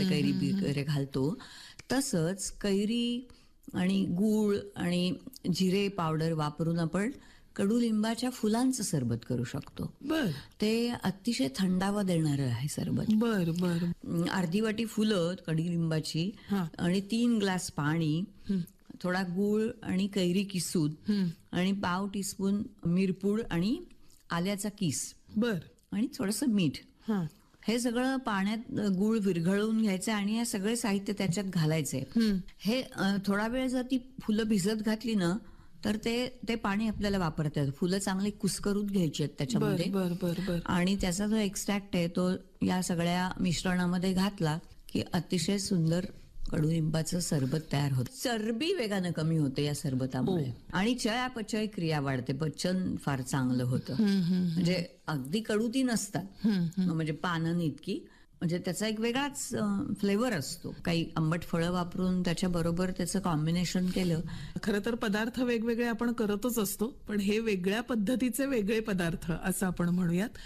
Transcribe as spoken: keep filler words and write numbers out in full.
कैरी वगैरे घालतो, तसंच कैरी आणि गूळ आणि जिरे पावडर वापरून आपण कडुलिंबाच्या फुलांचं सरबत करू शकतो. बर ते अतिशय थंडावा देणारं आहे सरबत. बर बर अर्धी वाटी फुलं कडुलिंबाची हा. आणि तीन ग्लास पाणी, थोडा गूळ आणि कैरी किसून आणि पाव टीस्पून मिरपूड आणि आल्याचा किस बर आणि थोडंसं मीठ, हा हे सगळं पाण्यात गुळ विरघळवून घ्यायचं आणि हे सगळे साहित्य त्याच्यात घालायचे. हे अ, थोडा वेळ जर ती फुलं भिजत घातली ना तर ते ते पाणी आपल्याला वापरता येतं. फुलं चांगली कुस्करून घ्यायची आहेत बर त्याच्यामध्ये बर बर बर आणि त्याचा जो एक्स्ट्रॅक्ट आहे तो या सगळ्या मिश्रणामध्ये घातला की अतिशय सुंदर कडुलिंबाचं सरबत तयार होतं. चरबी वेगानं कमी होते या सरबतामुळे आणि चयापचय क्रिया वाढते. पचन फार चांगलं होतं. म्हणजे अगदी कडू ती नसतात, म्हणजे पानं इतकी, म्हणजे त्याचा एक वेगळाच फ्लेवर असतो. काही आंबट फळं वापरून त्याच्या बरोबर त्याचं कॉम्बिनेशन केलं. खरं तर पदार्थ वेगवेगळे आपण करतच असतो, पण हे वेगळ्या पद्धतीचे वेगळे पदार्थ असं आपण म्हणूयात.